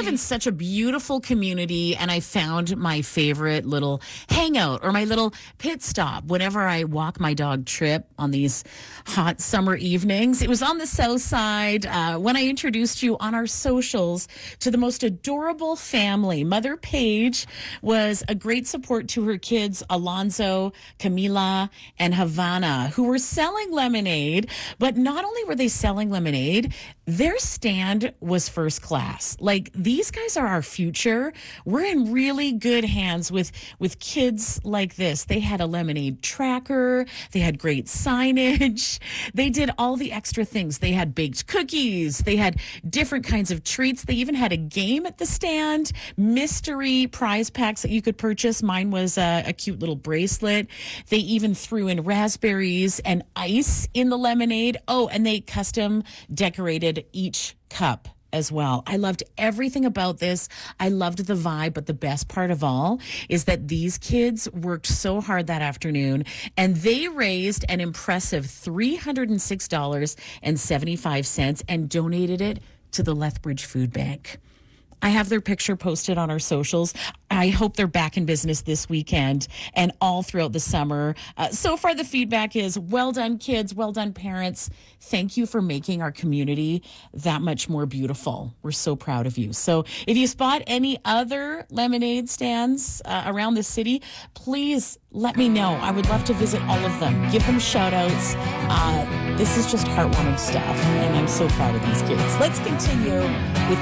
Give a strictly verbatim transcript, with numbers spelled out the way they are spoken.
in such a beautiful community, and I found my favorite little hangout or my little pit stop whenever I walk my dog Trip on these hot summer evenings. It was on the south side uh, when I introduced you on our socials to the most adorable family. Mother Paige was a great support to her kids, Alonzo, Camila, and Havana, who were selling lemonade. But not only were they selling lemonade, their stand was first class. Like, these guys are our future. We're in really good hands with, with kids like this. They had a lemonade tracker. They had great signage. They did all the extra things. They had baked cookies. They had different kinds of treats. They even had a game at the stand, mystery prize packs that you could purchase. Mine was a, a cute little bracelet. They even threw in raspberries and ice in the lemonade. Oh, and they custom decorated each cup as well. I loved everything about this. I loved the vibe, but the best part of all is that these kids worked so hard that afternoon, and they raised an impressive three hundred six dollars and seventy-five cents and donated it to the Lethbridge Food Bank. I have their picture posted on our socials. I hope they're back in business this weekend and all throughout the summer. Uh, so far, the feedback is, well done, kids. Well done, parents. Thank you for making our community that much more beautiful. We're so proud of you. So if you spot any other lemonade stands uh, around the city, please let me know. I would love to visit all of them. Give them shout outs. Uh, this is just heartwarming stuff, and I'm so proud of these kids. Let's continue with